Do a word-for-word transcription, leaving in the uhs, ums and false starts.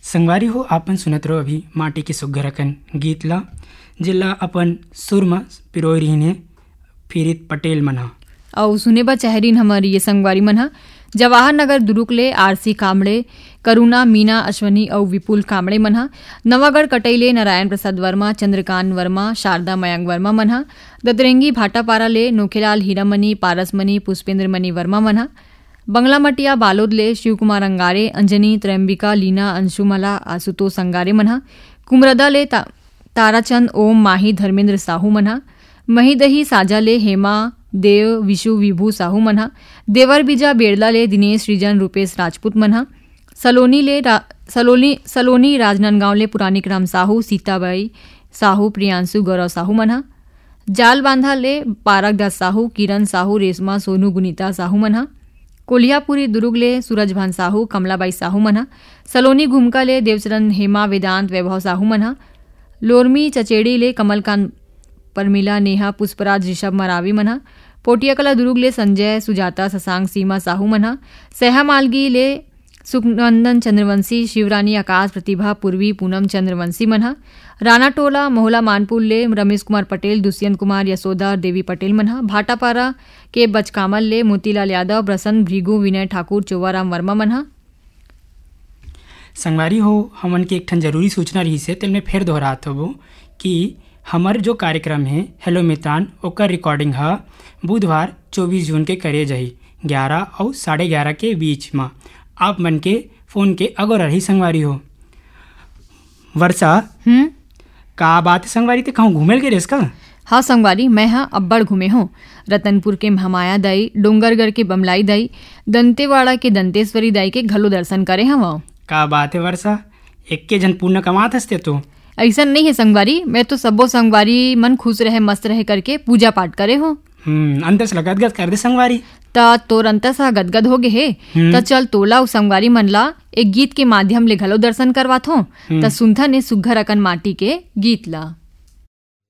संगवारी हो आपन सुनत रहो अभी माटी के सुग्घरकन गीत ला जिला अपन सुरमा पिरोय रहीने फिरित पटेल मना और सुने बा चहरीन हमारी ये संगवारी मना जवाहर नगर दुरुकले आरसी कामड़े करुणा मीना अश्वनी और विपुल कामड़े मन्हा नवागढ़ कटैले नारायण प्रसाद वर्मा चंद्रकांत वर्मा शारदा मयंक वर्मा मन्हा ददरेंगी भाटापारा ले नोखेलाल हीरामणि पारसमणि पुष्पेंद्र मणि वर्मा मन्हा बंगलामटिया बालोद ले शिवकुमार अंगारे अंजनी त्रयंबिका लीना अंशुमला आशुतोष अंगारे मन्हा कुमरदा ले ता, ताराचंद ओम माही धर्मेंद्र साहू मन्हा महिदही साजा ले हेमा देव विशु विभू साहू मन्हा देवर बीजा बेड़ला ले दिनेश सृजन रूपेश राजपूत मन्हा सलोनी ले रा, सलोनी सलोनी राजनांदगांव ले पुरानिक राम साहू सीताबाई साहू प्रियांशु गौरव साहू मन्हा जाल बांधा ले पारक दास साहू किरण साहू रेशमा सोनू गुनीता साहू मन्हा कोल्हापुरी दुर्ग ले सूरजभान साहू कमलाबाई साहू मन्हा सलोनी घुमका ले देवचरण हेमा वेदांत वैभव साहू मन्हा लोरमी चचेड़ी ले कमलकांत परमिला नेहा पुष्पराज ऋषभ मरावी मन्हा पोटियाकला दुर्ग ले संजय सुजाता शशांक सीमा साहू मन्हा सहा मालगी ले सुखनंदन चंद्रवंशी शिवरानी आकाश प्रतिभा पूर्वी पूनम चंद्रवंशी मन्हा राणा टोला मोहला मानपुर ले रमेश कुमार पटेल दुष्यंत कुमार यशोदा देवी पटेल मन्हा भाटापारा के बचकामल ले मोतीलाल यादव प्रसन्न भृगु विनय ठाकुर चौवाराम वर्मा मन्हा संगवारी हो हमन के एक ठन जरूरी सूचना रही से तेल में फिर दोहरात हो कि हमार जो कार्यक्रम है हेलो मितान ओकर रिकॉर्डिंग है बुधवार चौबीस जून के करे जाही ग्यारह और साढ़े ग्यारह के बीच में आप मन के फोन के अगर रही संगवारी हो वर्षा हम्म का बात है संगवारी ते कहूँ घूमेल के रेस का हाँ संगवारी मैं हाँ अब्बड़ घूमे हूँ रतनपुर के महामाया दाई डोंगरगढ़ के बमलाई दाई दंतेवाड़ा के दंतेश्वरी दाई के घलो दर्शन करे हम का बात है वर्षा एक के जन पूर्ण कमात हस्ते तो ऐसा नहीं है संगवारी मैं तो सबो संगवारी मन खुश रहे मस्त रहे करके पूजा पाठ करे हो हम्म अंतर से गदगद कर दे संगवारी ता तोर अंतर सा गदगद हो गे हे ता चल तोला उ संगवारी मन ला एक गीत के माध्यम ले घलो दर्शन करवात हो ता सुनथा ने सुघर अकन माटी के गीत ला।